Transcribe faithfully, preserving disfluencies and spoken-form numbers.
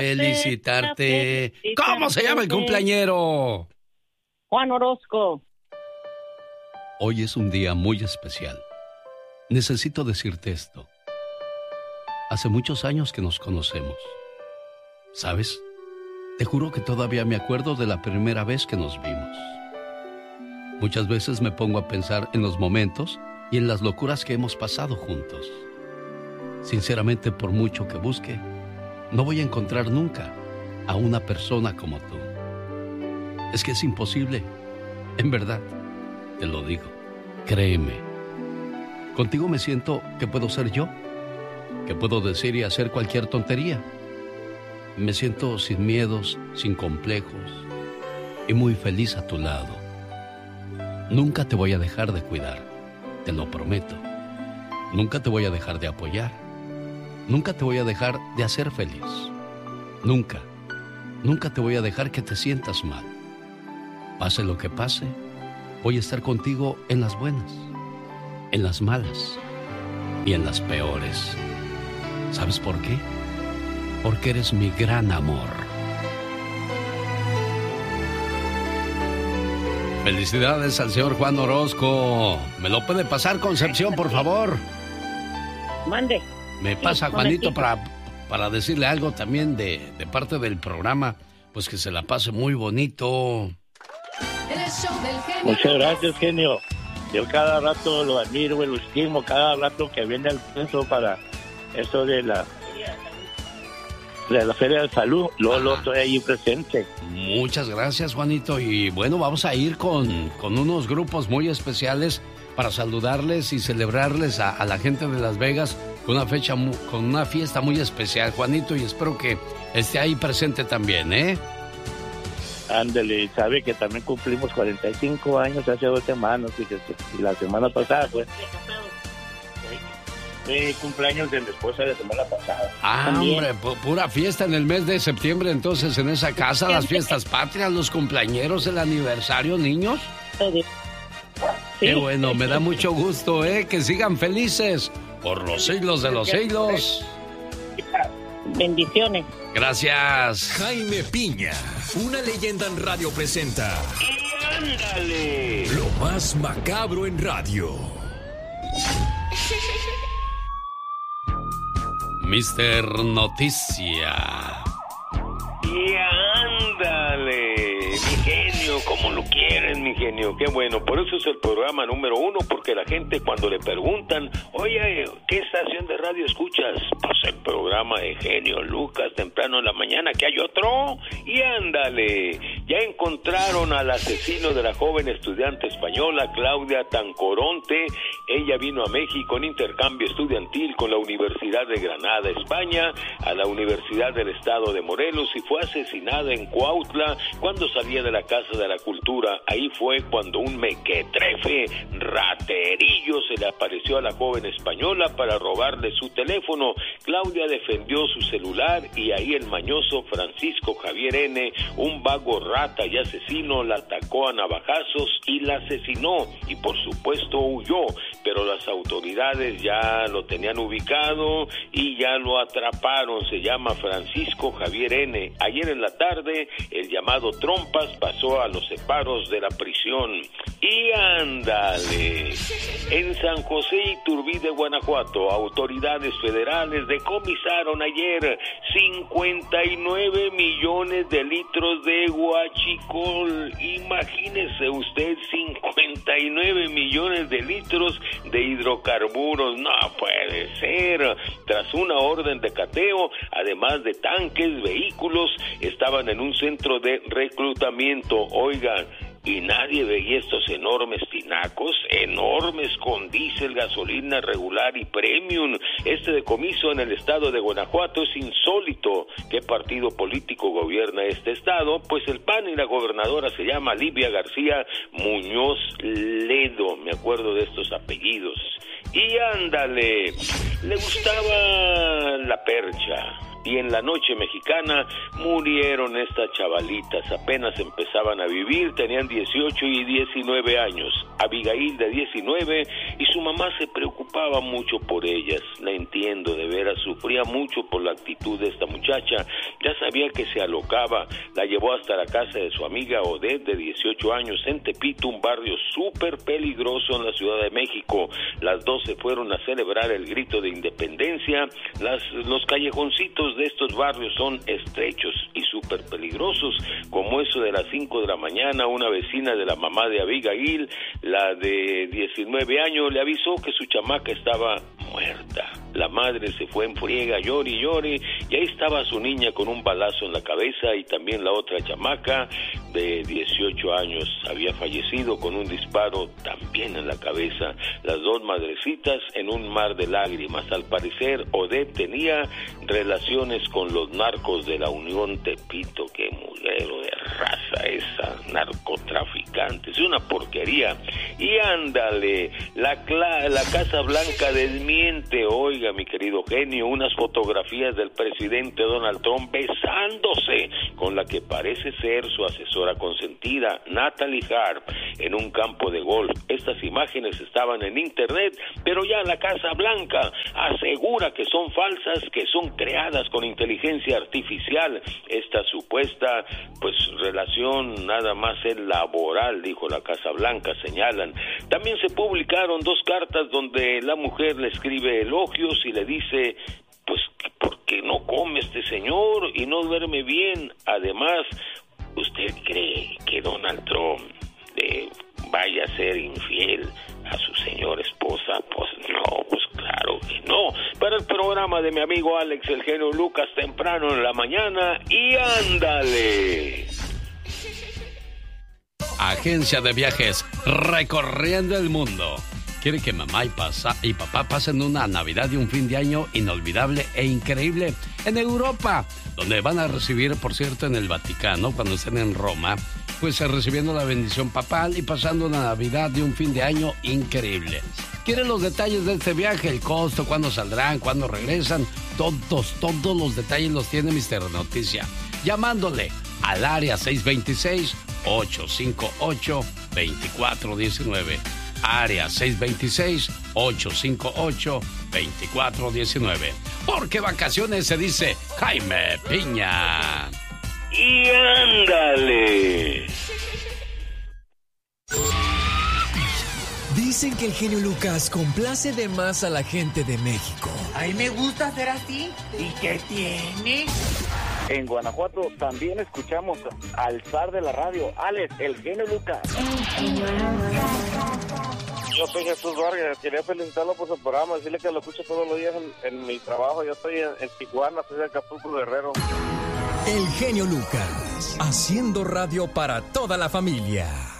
Felicitarte. ¿Cómo se llama el cumpleañero? Juan Orozco. Hoy es un día muy especial. Necesito decirte esto. Hace muchos años que nos conocemos. ¿Sabes? Te juro que todavía me acuerdo de la primera vez que nos vimos. Muchas veces me pongo a pensar en los momentos y en las locuras que hemos pasado juntos. Sinceramente, por mucho que busque, no voy a encontrar nunca a una persona como tú. Es que es imposible. En verdad, te lo digo. Créeme. Contigo me siento que puedo ser yo, que puedo decir y hacer cualquier tontería. Me siento sin miedos, sin complejos y muy feliz a tu lado. Nunca te voy a dejar de cuidar, te lo prometo. Nunca te voy a dejar de apoyar. Nunca te voy a dejar de hacer feliz. Nunca, nunca te voy a dejar que te sientas mal. Pase lo que pase, voy a estar contigo en las buenas, en las malas y en las peores. ¿Sabes por qué? Porque eres mi gran amor. Felicidades al señor Juan Orozco. ¿Me lo puede pasar, Concepción, por favor? Mande. Me pasa, sí, Juanito, para, para decirle algo también de, de parte del programa. Pues que se la pase muy bonito. Muchas gracias, genio. Yo cada rato lo admiro y lo estimo, cada rato que viene al centro para eso de la de la Feria de Salud, luego lo estoy ahí presente. Muchas gracias, Juanito. Y bueno, vamos a ir con, con unos grupos muy especiales para saludarles y celebrarles a, a la gente de Las Vegas con una fecha, con una fiesta muy especial, Juanito, y espero que esté ahí presente también, ¿eh? Ándale, sabe que también cumplimos cuarenta y cinco años hace dos semanas, fíjese, y la semana pasada fue, fue cumpleaños de mi esposa la semana pasada. Ah, también. Hombre, pu- pura fiesta en el mes de septiembre, entonces, en esa casa, las fiestas patrias, los cumpleañeros, el aniversario, niños. Sí. Qué bueno, me da mucho gusto, ¿eh? Que sigan felices por los siglos de los siglos. Bendiciones. Gracias. Jaime Piña, una leyenda en radio presenta. ¡Y ándale! Lo más macabro en radio. mister Noticia. ¡Y ándale! Mi genio, como lo quieren, mi genio. Qué bueno, por eso es el programa número uno, porque la gente cuando le preguntan, oye, ¿qué estación de radio escuchas? Pues el programa de Genio Lucas, temprano en la mañana, que hay otro. Y ándale, ya encontraron al asesino de la joven estudiante española, Claudia Tancoronte. Ella vino a México en intercambio estudiantil con la Universidad de Granada, España, a la Universidad del Estado de Morelos, y fue asesinada en Cuautla cuando salía de la Casa de la Cultura. Ahí fue cuando un mequetrefe raterillo se le apareció a la joven española para robarle su teléfono. Claudia defendió su celular y ahí el mañoso Francisco Javier N., un vago rata y asesino, la atacó a navajazos y la asesinó, y por supuesto huyó, pero las autoridades ya lo tenían ubicado y ya lo atraparon. Se llama Francisco Javier N. Ayer en la tarde, el llamado Trompas pasó a los separos de la prisión. Y ándale, en San José Iturbide, Guanajuato, autoridades federales decomisaron ayer cincuenta y nueve millones de litros de huachicol. Imagínese usted, cincuenta y nueve millones de litros de hidrocarburos. No puede ser. Tras una orden de cateo, además de tanques, vehículos, estaban en un centro de reclutamiento. Oigan, y nadie veía estos enormes tinacos, enormes con diésel, gasolina regular y premium. Este decomiso en el estado de Guanajuato es insólito. ¿Qué partido político gobierna este estado? Pues el P A N, y la gobernadora se llama Livia García Muñoz Ledo. Me acuerdo de estos apellidos. Y ándale, le gustaba la percha, y en la noche mexicana murieron estas chavalitas. Apenas empezaban a vivir, tenían dieciocho y diecinueve años. Abigail de diecinueve y su mamá se preocupaba mucho por ellas. La entiendo, de veras, sufría mucho por la actitud de esta muchacha. Ya sabía que se alocaba. La llevó hasta la casa de su amiga Odette de dieciocho años en Tepito, un barrio súper peligroso en la Ciudad de México. Las dos se fueron a celebrar el grito de independencia. Las, los callejoncitos de estos barrios son estrechos y súper peligrosos. Como eso de las cinco de la mañana, una vecina de la mamá de Abigail, la de diecinueve años, le avisó que su chamaca estaba muerta. La madre se fue en friega, llore y llore, y ahí estaba su niña con un balazo en la cabeza, y también la otra chamaca de dieciocho años había fallecido con un disparo también en la cabeza. Las dos madrecitas en un mar de lágrimas. Al parecer, Odette tenía relaciones con los narcos de la Unión Tepito. Qué mugrero de raza esa, narcotraficante, es una porquería. Y ándale, la, la Casa Blanca desmiente, oiga mi querido genio, unas fotografías del presidente Donald Trump besándose con la que parece ser su asesora consentida, Natalie Harp, en un campo de golf. Estas imágenes estaban en internet, pero ya la Casa Blanca asegura que son falsas, que son creadas con inteligencia artificial. Esta supuesta pues relación nada más es laboral, dijo la Casa Blanca, señalan. También se publicaron dos cartas donde la mujer le escribe elogios y le dice pues ¿por qué no come este señor y no duerme bien? Además, ¿usted cree que Donald Trump eh, vaya a ser infiel a su señora esposa? Pues no, pues claro que no. Para el programa de mi amigo Alex, el genio Lucas, temprano en la mañana, y ándale. Agencia de viajes recorriendo el mundo. Quiere que mamá y, pasa, y papá pasen una Navidad y un fin de año inolvidable e increíble en Europa, donde van a recibir, por cierto, en el Vaticano, cuando estén en Roma, pues recibiendo la bendición papal y pasando una Navidad y un fin de año increíble. ¿Quieren los detalles de este viaje? El costo, cuándo saldrán, cuándo regresan. Todos, todos los detalles los tiene mister Noticia. Llamándole al área seis dos seis, ocho cinco ocho, dos cuatro uno nueve. Área seis dos seis, ocho cinco ocho, dos cuatro uno nueve. Porque vacaciones se dice Jaime Piña. Y ándale. Dicen que el genio Lucas complace de más a la gente de México. A mí me gusta ser así. ¿Y qué tiene? En Guanajuato también escuchamos al zar de la radio, Alex, el genio Lucas. Yo soy Jesús Vargas, quería felicitarlo por su programa, decirle que lo escucho todos los días en, en mi trabajo. Yo estoy en, en Tijuana, soy de Acapulco, Guerrero. El genio Lucas, haciendo radio para toda la familia.